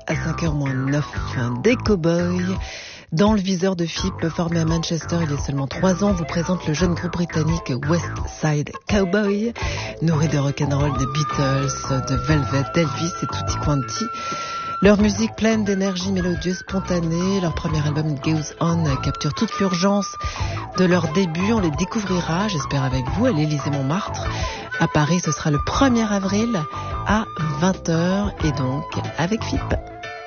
à 5h-9, des Cowboys. Dans le viseur de FIP, formé à Manchester il y a seulement 3 ans, vous présente le jeune groupe britannique West Side Cowboy, nourri de rock'n'roll, de Beatles, de Velvet, d'Elvis et Tutti Quanti. Leur musique pleine d'énergie mélodieuse spontanée, leur premier album It Goes On capture toute l'urgence de leur début. On les découvrira, j'espère avec vous, à l'Élysée-Montmartre. À Paris, ce sera le 1er avril à 20h et donc avec FIP.